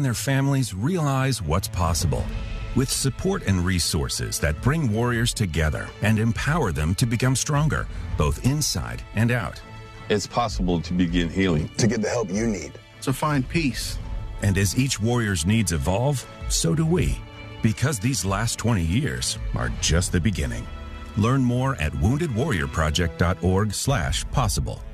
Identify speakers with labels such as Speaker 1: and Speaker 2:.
Speaker 1: their families realize what's possible. With support and resources that bring warriors together and empower them to become stronger, both inside and out.
Speaker 2: It's possible to begin healing.
Speaker 3: To get the help you need.
Speaker 4: To find peace.
Speaker 1: And as each warrior's needs evolve, so do we. Because these last 20 years are just the beginning. Learn more at woundedwarriorproject.org/possible.